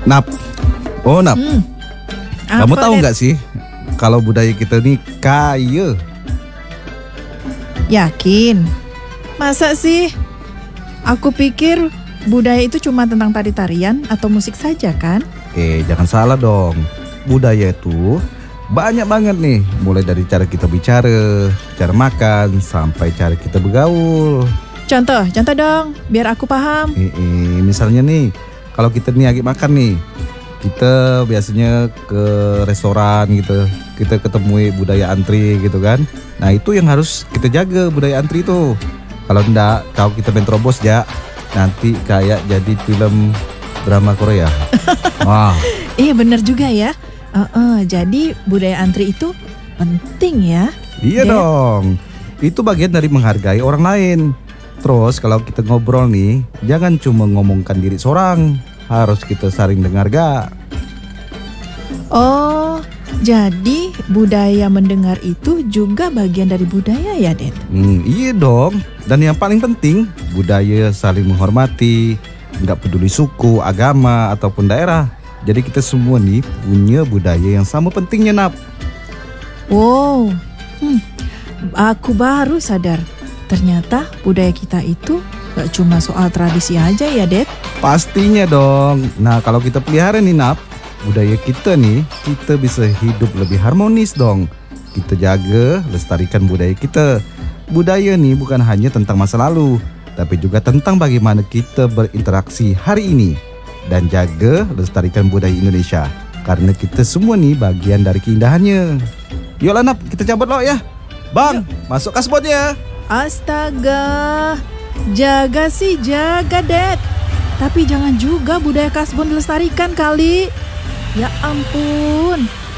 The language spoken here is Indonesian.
Nap. Oh, Nap. Kamu Apa, tahu Det? nggak sih kalau budaya kita ini kaya? Yakin? Masa sih? Aku pikir budaya itu cuma tentang tari-tarian atau musik saja kan? Jangan salah dong. Budaya itu banyak banget nih. Mulai dari cara kita bicara, cara makan, sampai cara kita bergaul. Contoh dong, biar aku paham. Misalnya nih, kalau kita nih lagi makan nih, kita biasanya ke restoran gitu, kita ketemu budaya antri gitu kan. Nah itu yang harus kita jaga, budaya antri itu. Kalau enggak, kalau kita main terobos ya, nanti kayak jadi film drama Korea. Wah, Iya bener juga ya. Jadi budaya antri itu penting ya. iya Det. dong. Itu bagian dari menghargai orang lain. Terus kalau kita ngobrol nih, jangan cuma ngomongkan diri seorang, harus kita saling dengar gak? Oh, jadi budaya mendengar itu juga bagian dari budaya ya, Det? Iya dong. Dan yang paling penting, budaya saling menghormati, nggak peduli suku, agama, ataupun daerah. Jadi kita semua nih punya budaya yang sama pentingnya, Nap. Wow, aku baru sadar. Ternyata budaya kita itu gak cuma soal tradisi aja ya, Det? Pastinya dong. Nah kalau kita pelihara nih, Nap, budaya kita nih, kita bisa hidup lebih harmonis dong. Kita jaga, lestarikan budaya kita. Budaya nih bukan hanya tentang masa lalu, tapi juga tentang bagaimana kita berinteraksi hari ini. Dan jaga, lestarikan budaya Indonesia. Karena kita semua nih bagian dari keindahannya. Yuk Nap, kita cabut loh ya. Bang, masuk kasbonnya. Astaga, jaga sih jaga, Det. Tapi jangan juga budaya kasbon dilestarikan kali. Ya ampun.